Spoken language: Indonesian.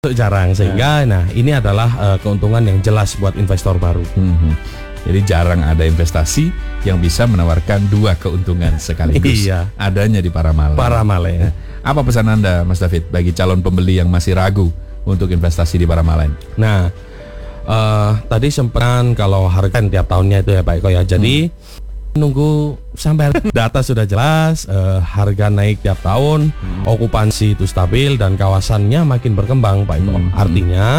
jarang, sehingga nah ini adalah keuntungan yang jelas buat investor baru. Jadi jarang ada investasi yang bisa menawarkan dua keuntungan sekaligus. Iya. Adanya di Paramalee. Paramalee. Apa pesan Anda, Mas David, bagi calon pembeli yang masih ragu untuk investasi di Paramalee? Nah, tadi sempat kalau harga tiap tahunnya itu ya Pak Eko ya. Jadi nunggu sampai data sudah jelas, harga naik tiap tahun, okupansi itu stabil dan kawasannya makin berkembang Pak Eko. Artinya